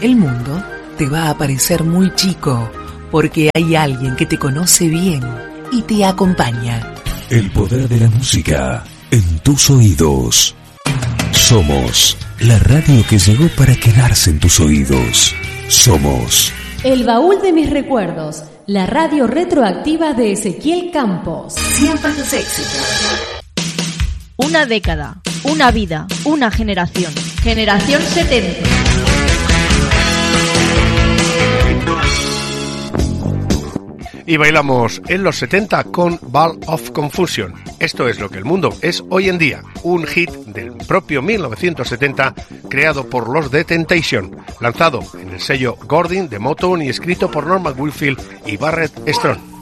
El mundo te va a parecer muy chico porque hay alguien que te conoce bien y te acompaña. El poder de la música en tus oídos. Somos la radio que llegó para quedarse en tus oídos. Somos El baúl de mis recuerdos, la radio retroactiva de Ezequiel Campos. Siempre tus éxitos. Una década, una vida, una generación. Generación 70. Y bailamos en los 70 con Ball of Confusion. Esto es lo que el mundo es hoy en día. Un hit del propio 1970 creado por los The Temptation, lanzado en el sello Gordon de Motown y escrito por Norman Whitfield y Barrett Strong.